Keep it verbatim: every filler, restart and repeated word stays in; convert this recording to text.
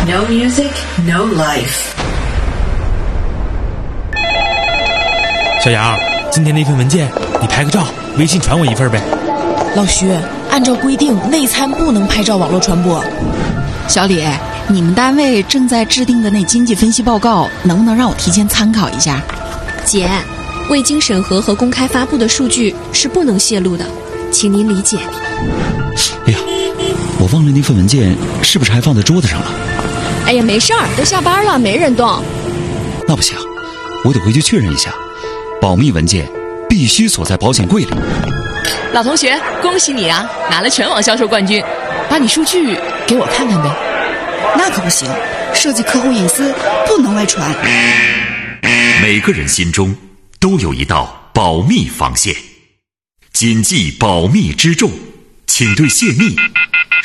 No music, no life. 小杨，今天那份文件你拍个照，微信传我一份呗。 老徐，按照规定，内参不能拍照网络传播。 小李，你们单位正在制定的那经济分析报告，能不能让我提前参考一下？ 姐，未经审核和公开发布的数据是不能泄露的，请您理解。 哎呀，我忘了那份文件是不是还放在桌子上了？ 哎呀，没事儿，都下班了，没人动。 那不行，我得回去确认一下，保密文件必须锁在保险柜里。 老同学，恭喜你啊，拿了全网销售冠军，把你数据给我看看呗。 那可不行，涉及客户隐私，不能外传。 每个人心中都有一道保密防线，谨记保密之重，请对泄密